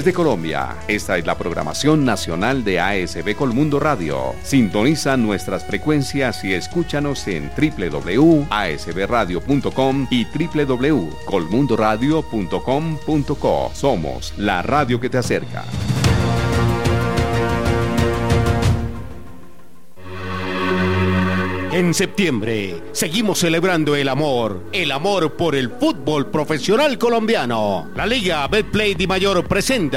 desde Colombia. Esta es la programación nacional de ASB Colmundo Radio. Sintoniza nuestras frecuencias y escúchanos en www.asbradio.com y www.colmundoradio.com.co. Somos la radio que te acerca. En septiembre seguimos celebrando el amor por el fútbol profesional colombiano. La Liga Betplay Di Mayor presenta